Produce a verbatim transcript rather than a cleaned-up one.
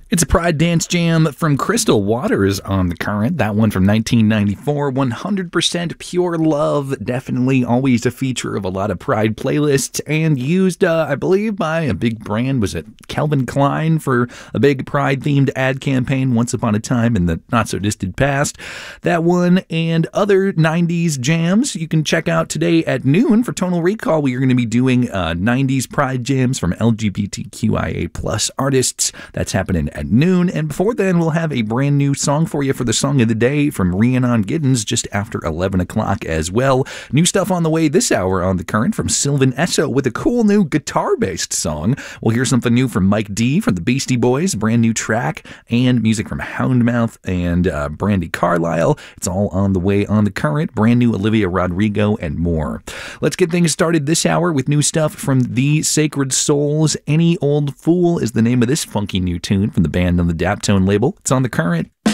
It's a Pride Dance Jam from Crystal Waters on the current. That one from nineteen ninety-four. one hundred percent pure love. Definitely always a feature of a lot of Pride playlists and used, uh, I believe, by a big brand. Was it Calvin Klein for a big Pride-themed ad campaign once upon a time in the not-so-distant past? That one and other nineties jams you can check out today at noon for Tonal Recall. We are going to be doing uh, nineties Pride jams from L G B T Q I A plus artists. That's happening at noon, and before then we'll have a brand new song for you for the song of the day from Rhiannon Giddens just after eleven o'clock as well. New stuff on the way this hour on the current from Sylvan Esso with a cool new guitar-based song. We'll hear something new from Mike D from the Beastie Boys, brand new track, and music from Houndmouth and uh, Brandi Carlile. It's all on the way on the current. Brand new Olivia Rodrigo and more. Let's get things started this hour with new stuff from The Sacred Souls. Any Old Fool is the name of this funky new tune from the band on the Daptone label. It's on the current.